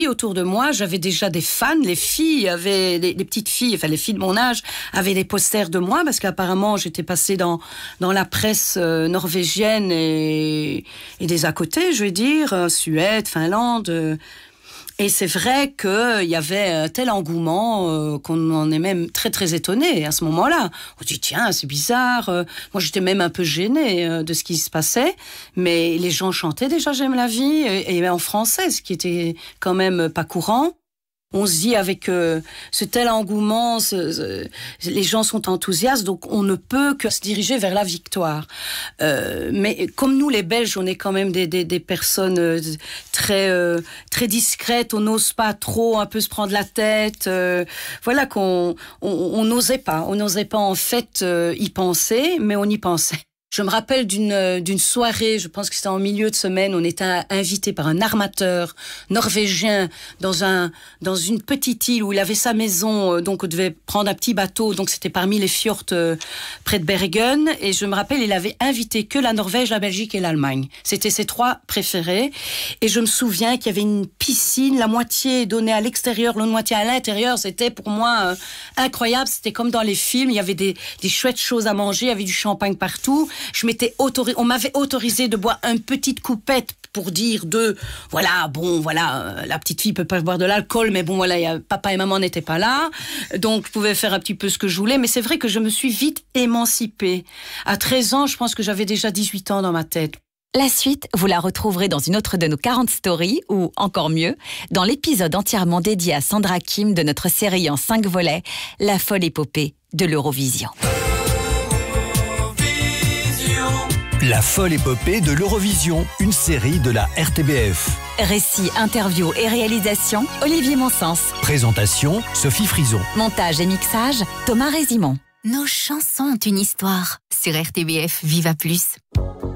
Et autour de moi, j'avais déjà des fans, les filles avaient, les petites filles, enfin les filles de mon âge, avaient des posters de moi parce qu'apparemment j'étais passée dans la presse norvégienne et des à côté, je veux dire, Suède, Finlande. Et c'est vrai qu'il y avait un tel engouement qu'on en est même très très étonné à ce moment-là. On dit tiens, c'est bizarre. Moi j'étais même un peu gênée de ce qui se passait, mais les gens chantaient déjà J'aime la vie et en français, ce qui était quand même pas courant. On se dit avec ce tel engouement, les gens sont enthousiastes, donc on ne peut que se diriger vers la victoire. Mais comme nous, les Belges, on est quand même des personnes très discrètes, on n'ose pas trop un peu se prendre la tête. Voilà qu'on n'osait pas, en fait y penser, mais on y pensait. Je me rappelle d'une soirée, je pense que c'était en milieu de semaine, on était invité par un armateur norvégien dans une petite île où il avait sa maison, donc on devait prendre un petit bateau, donc c'était parmi les fjords près de Bergen, et je me rappelle, il avait invité que la Norvège, la Belgique et l'Allemagne. C'était ses 3 préférés, et je me souviens qu'il y avait une piscine, la moitié donnée à l'extérieur, l'autre moitié à l'intérieur, c'était pour moi incroyable, c'était comme dans les films, il y avait des chouettes choses à manger, il y avait du champagne partout. On m'avait autorisé de boire une petite coupette pour dire la petite fille peut pas boire de l'alcool, mais bon, voilà, papa et maman n'étaient pas là, donc je pouvais faire un petit peu ce que je voulais, mais c'est vrai que je me suis vite émancipée. À 13 ans, je pense que j'avais déjà 18 ans dans ma tête. La suite, vous la retrouverez dans une autre de nos 40 stories, ou encore mieux, dans l'épisode entièrement dédié à Sandra Kim de notre série en 5 volets, La folle épopée de l'Eurovision. La folle épopée de l'Eurovision, une série de la RTBF. Récit, interview et réalisation, Olivier Monsens. Présentation, Sophie Frison. Montage et mixage, Thomas Résimon. Nos chansons ont une histoire. Sur RTBF, Viva Plus.